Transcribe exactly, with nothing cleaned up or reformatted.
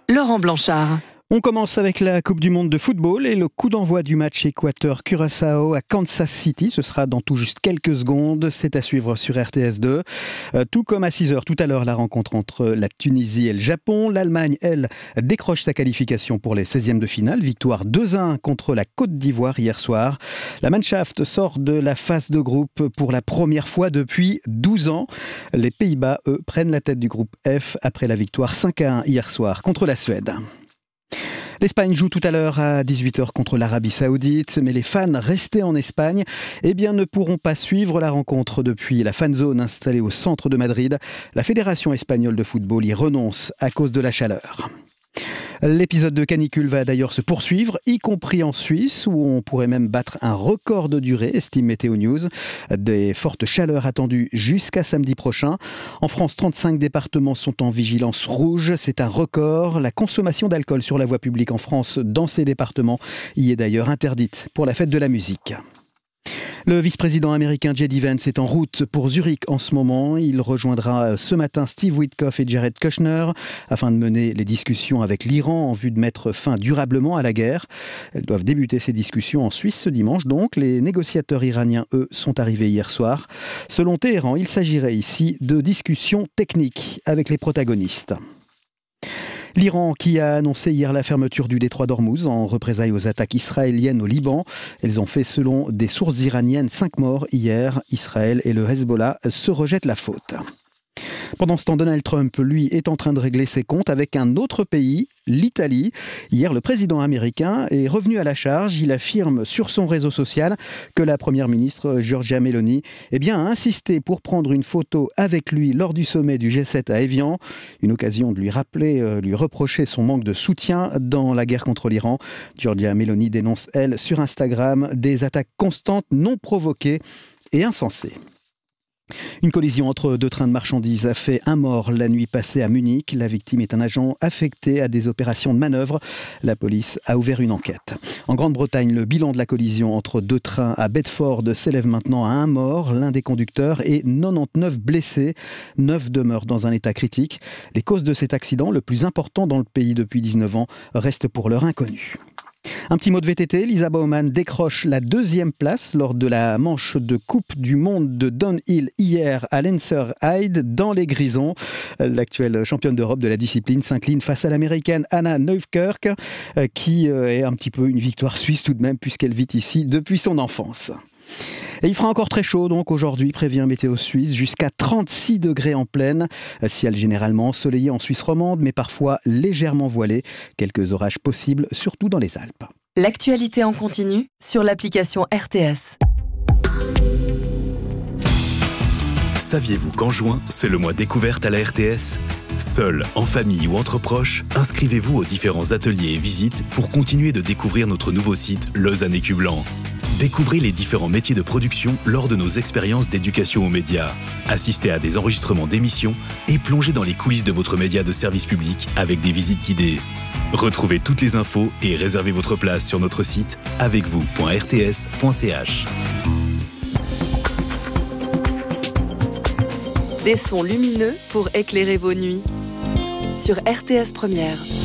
Laurent Blanchard. On commence avec la Coupe du Monde de football et le coup d'envoi du match Équateur-Curaçao à Kansas City. Ce sera dans tout juste quelques secondes. C'est à suivre sur R T S deux. Euh, tout comme à six heures tout à l'heure, la rencontre entre la Tunisie et le Japon. L'Allemagne, elle, décroche sa qualification pour les seizièmes de finale. Victoire deux à un contre la Côte d'Ivoire hier soir. La Mannschaft sort de la phase de groupe pour la première fois depuis douze ans. Les Pays-Bas, eux, prennent la tête du groupe F après la victoire cinq à un hier soir contre la Suède. L'Espagne joue tout à l'heure à dix-huit heures contre l'Arabie Saoudite, mais les fans restés en Espagne eh bien, ne pourront pas suivre la rencontre depuis la fan zone installée au centre de Madrid. La Fédération espagnole de football y renonce à cause de la chaleur. L'épisode de canicule va d'ailleurs se poursuivre, y compris en Suisse, où on pourrait même battre un record de durée, estime Météo News. Des fortes chaleurs attendues jusqu'à samedi prochain. En France, trente-cinq départements sont en vigilance rouge. C'est un record. La consommation d'alcool sur la voie publique en France, dans ces départements, y est d'ailleurs interdite pour la fête de la musique. Le vice-président américain J D Vance est en route pour Zurich en ce moment. Il rejoindra ce matin Steve Witkoff et Jared Kushner afin de mener les discussions avec l'Iran en vue de mettre fin durablement à la guerre. Elles doivent débuter ces discussions en Suisse ce dimanche. Donc, les négociateurs iraniens, eux, sont arrivés hier soir. Selon Téhéran, il s'agirait ici de discussions techniques avec les protagonistes. L'Iran qui a annoncé hier la fermeture du détroit d'Ormuz en représailles aux attaques israéliennes au Liban. Elles ont fait, selon des sources iraniennes, cinq morts hier. Israël et le Hezbollah se rejettent la faute. Pendant ce temps, Donald Trump, lui, est en train de régler ses comptes avec un autre pays, l'Italie. Hier, le président américain est revenu à la charge. Il affirme sur son réseau social que la première ministre Giorgia Meloni eh bien, a insisté pour prendre une photo avec lui lors du sommet du G sept à Évian. Une occasion de lui rappeler, euh, lui reprocher son manque de soutien dans la guerre contre l'Iran. Giorgia Meloni dénonce, elle, sur Instagram, des attaques constantes, non provoquées et insensées. Une collision entre deux trains de marchandises a fait un mort la nuit passée à Munich. La victime est un agent affecté à des opérations de manœuvre. La police a ouvert une enquête. En Grande-Bretagne, le bilan de la collision entre deux trains à Bedford s'élève maintenant à un mort, l'un des conducteurs, et quatre-vingt-dix-neuf blessés. neuf demeurent dans un état critique. Les causes de cet accident, le plus important dans le pays depuis dix-neuf ans, restent pour l'heure inconnues. Un petit mot de V T T, Lisa Baumann décroche la deuxième place lors de la manche de Coupe du Monde de Downhill hier à Lenzerheide dans les Grisons. L'actuelle championne d'Europe de la discipline s'incline face à l'américaine Anna Neufkirk, qui est un petit peu une victoire suisse tout de même puisqu'elle vit ici depuis son enfance. Et il fera encore très chaud donc aujourd'hui, prévient Météo Suisse, jusqu'à trente-six degrés en pleine. Ciel généralement ensoleillé en Suisse romande, mais parfois légèrement voilé. Quelques orages possibles, surtout dans les Alpes. L'actualité en continu sur l'application R T S. Saviez-vous qu'en juin, c'est le mois découverte à la R T S ? Seul, en famille ou entre proches, inscrivez-vous aux différents ateliers et visites pour continuer de découvrir notre nouveau site Lausanne Écu Blanc. Découvrez les différents métiers de production lors de nos expériences d'éducation aux médias. Assistez à des enregistrements d'émissions et plongez dans les coulisses de votre média de service public avec des visites guidées. Retrouvez toutes les infos et réservez votre place sur notre site avec vous point r t s point c h. Des sons lumineux pour éclairer vos nuits sur R T S Première.